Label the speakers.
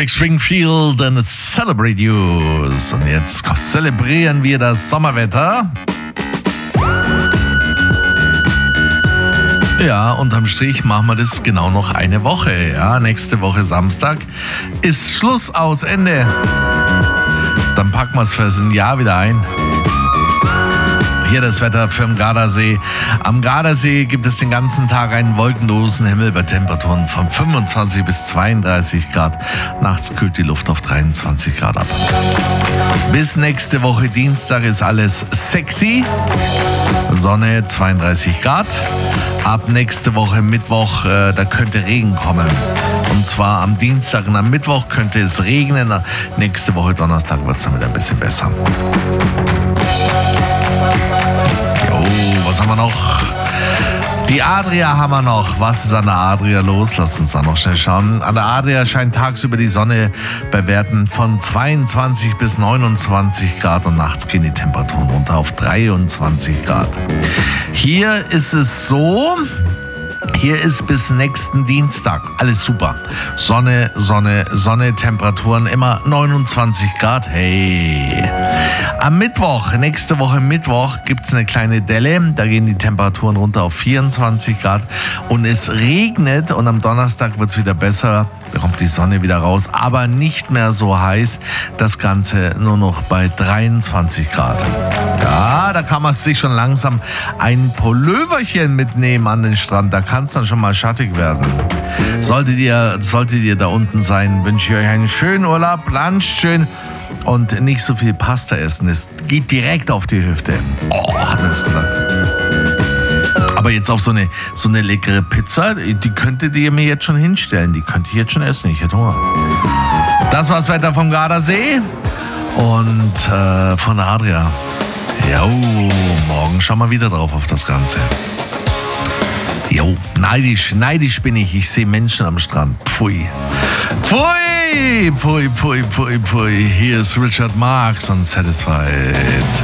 Speaker 1: Alex Springfield and Celebrate Yous. Und jetzt zelebrieren wir das Sommerwetter. Ja, unterm Strich machen wir das genau noch eine Woche. Ja, nächste Woche Samstag ist Schluss, aus, Ende. Dann packen wir es für ein Jahr wieder ein. Hier das Wetter für den Gardasee. Am Gardasee gibt es den ganzen Tag einen wolkenlosen Himmel bei Temperaturen von 25 bis 32 Grad. Nachts kühlt die Luft auf 23 Grad ab. Bis nächste Woche Dienstag ist alles sexy. Sonne 32 Grad. Ab nächste Woche Mittwoch, da könnte Regen kommen. Und zwar am Dienstag und am Mittwoch könnte es regnen. Nächste Woche Donnerstag wird es dann wieder ein bisschen besser. Was haben wir noch? Die Adria haben wir noch. Was ist an der Adria los? Lasst uns da noch schnell schauen. An der Adria scheint tagsüber die Sonne bei Werten von 22 bis 29 Grad und nachts gehen die Temperaturen runter auf 23 Grad. Hier ist es so... Hier ist bis nächsten Dienstag alles super. Sonne, Sonne, Sonne, Temperaturen immer 29 Grad. Hey. Am Mittwoch, nächste Woche Mittwoch, gibt es eine kleine Delle. Da gehen die Temperaturen runter auf 24 Grad. Und es regnet und am Donnerstag wird es wieder besser. Da kommt die Sonne wieder raus, aber nicht mehr so heiß. Das Ganze nur noch bei 23 Grad. Ja, da kann man sich schon langsam ein Pulloverchen mitnehmen an den Strand. Da kann es dann schon mal schattig werden. Solltet ihr da unten sein, wünsche ich euch einen schönen Urlaub. Luncht schön und nicht so viel Pasta essen. Es geht direkt auf die Hüfte. Oh, hat er das gesagt. Aber jetzt auf so eine leckere Pizza, die könntet ihr mir jetzt schon hinstellen. Die könnte ich jetzt schon essen. Ich hätte Hunger. Das war's Wetter vom Gardasee und von der Adria. Jo, morgen schauen wir wieder drauf auf das Ganze. Jo, neidisch bin ich. Ich sehe Menschen am Strand. Pfui. Pfui, pfui, pfui, pfui, pfui. Hier ist Richard Marx und Satisfied.